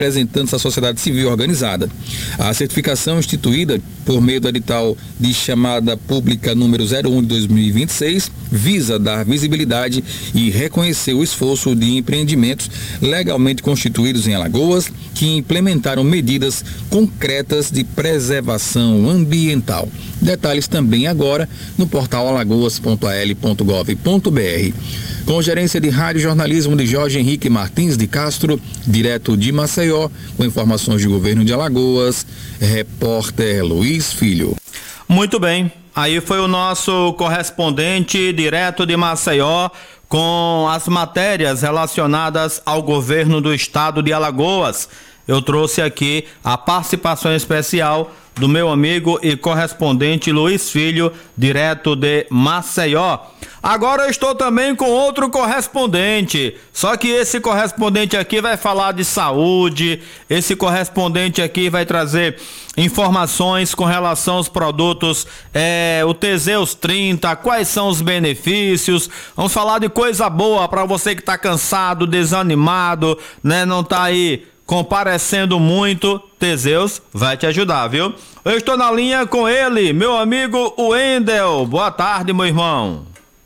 representantes da sociedade civil organizada. A certificação instituída por meio do edital de chamada pública número 01 de 2026 visa dar visibilidade e reconhecer o esforço de empreendimentos legalmente constituídos em Alagoas que implementaram medidas concretas de preservação ambiental. Detalhes também agora no portal alagoas.al.gov.br. Com gerência de rádio e jornalismo de Jorge Henrique Martins de Castro, direto de Maceió, com informações de governo de Alagoas, repórter Luiz Filho. Muito bem, aí foi o nosso correspondente direto de Maceió com as matérias relacionadas ao governo do estado de Alagoas. Eu trouxe aqui a participação especial do meu amigo e correspondente Luiz Filho, direto de Maceió. Agora eu estou também com outro correspondente, só que esse correspondente aqui vai falar de saúde, esse correspondente aqui vai trazer informações com relação aos produtos, o Teseus 30, quais são os benefícios, vamos falar de coisa boa para você que está cansado, desanimado, né, não tá aí comparecendo muito. Teseus vai te ajudar, viu? Eu estou na linha com ele, meu amigo Wendel. Boa tarde, meu irmão.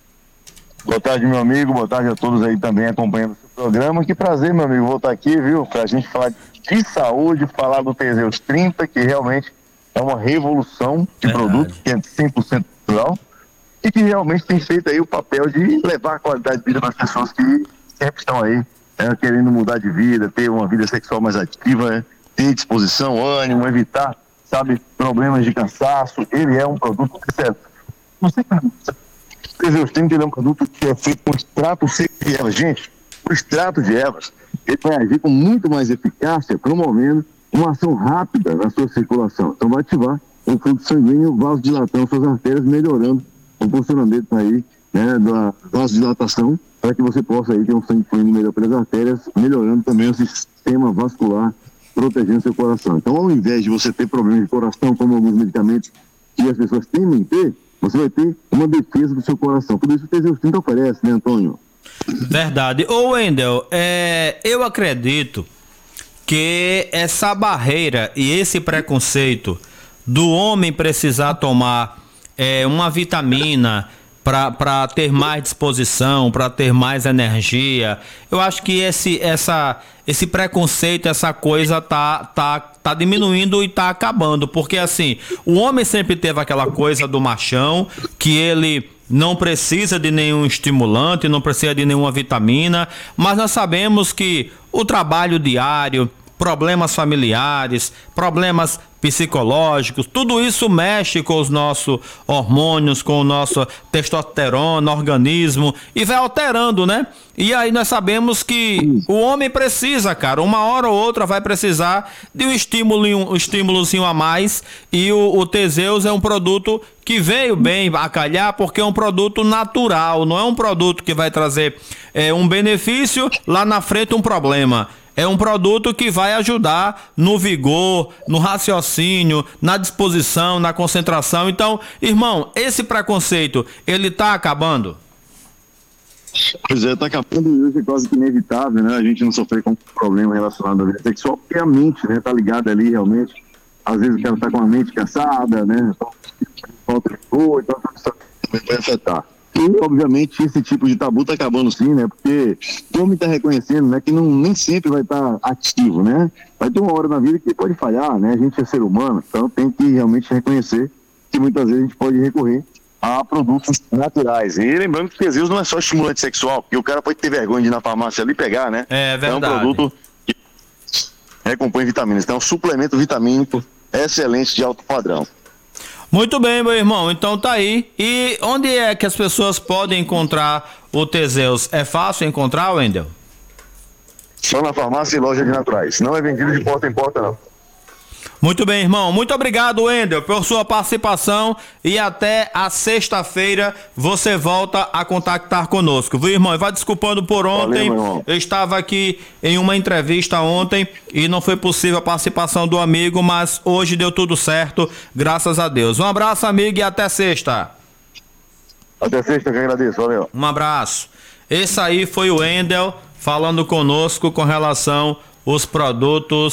Boa tarde, meu amigo. Boa tarde a todos aí também acompanhando o seu programa. Que prazer, meu amigo, voltar aqui, viu? Pra gente falar de saúde, falar do Teseus 30, que realmente é uma revolução de produto, que é 100% natural e que realmente tem feito aí o papel de levar a qualidade de vida das pessoas que sempre estão aí querendo mudar de vida, ter uma vida sexual mais ativa, ter disposição, ânimo, evitar, sabe, problemas de cansaço. Ele é um produto que serve. Você o Teseus 30 é um produto que é feito com extrato seco de ervas. Gente, o extrato de ervas, ele vai agir com muito mais eficácia, promovendo uma ação rápida na sua circulação. Então vai ativar o fluxo sanguíneo, vasodilatando suas artérias, melhorando o funcionamento aí, né, da vasodilatação, para que você possa aí ter um sangue fluindo melhor pelas artérias, melhorando também o sistema vascular, protegendo seu coração. Então, ao invés de você ter problemas de coração, como alguns medicamentos que as pessoas temem ter, você vai ter uma defesa do seu coração. Tudo isso o Teseus 30 oferece, né, Antônio? Verdade. Ô, Wendel, eu acredito que essa barreira e esse preconceito do homem precisar tomar uma vitamina para ter mais disposição, para ter mais energia, eu acho que esse preconceito, essa coisa tá diminuindo e tá acabando, porque assim, o homem sempre teve aquela coisa do machão, que ele não precisa de nenhum estimulante, não precisa de nenhuma vitamina, mas nós sabemos que o trabalho diário, problemas familiares, problemas psicológicos, tudo isso mexe com os nossos hormônios, com o nosso testosterona, organismo, e vai alterando, né? E aí nós sabemos que o homem precisa, cara, uma hora ou outra vai precisar de um estímulozinho a mais, e o Teseus é um produto que veio bem a calhar, porque é um produto natural, não é um produto que vai trazer um benefício, lá na frente um problema. É um produto que vai ajudar no vigor, no raciocínio, na disposição, na concentração. Então, irmão, esse preconceito, ele tá acabando? Pois é, tá acabando, e hoje é quase que inevitável, né? A gente não sofrer com problema relacionado à vida sexual, porque a mente, né, tá ligada ali realmente. Às vezes o cara tá com a mente cansada, né? Então, falta de cor, então isso vai afetar. E, obviamente, esse tipo de tabu está acabando sim, né? Porque o homem está reconhecendo, né, que nem sempre vai estar ativo, né? Vai ter uma hora na vida que pode falhar, né? A gente é ser humano, então tem que realmente reconhecer que muitas vezes a gente pode recorrer a produtos naturais. E lembrando que o Teseus não é só estimulante sexual, porque o cara pode ter vergonha de ir na farmácia ali pegar, né? É verdade. É um produto que recompõe vitaminas. Então é um suplemento vitamínico excelente de alto padrão. Muito bem, meu irmão, então tá aí. E onde é que as pessoas podem encontrar o Teseus? É fácil encontrar, Wendel? Só na farmácia e loja de naturais. Não é vendido de porta em porta, não. Muito bem, irmão. Muito obrigado, Wendel, por sua participação, e até a sexta-feira você volta a contactar conosco, viu, irmão? E vai desculpando por ontem. Valeu, eu estava aqui em uma entrevista ontem e não foi possível a participação do amigo, mas hoje deu tudo certo, graças a Deus. Um abraço, amigo, e até sexta. Até sexta, que agradeço. Valeu. Um abraço. Esse aí foi o Wendel falando conosco com relação os produtos